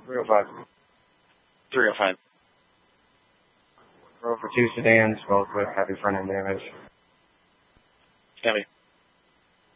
305. 305. Row for 2 sedans, both with heavy front end damage. Copy.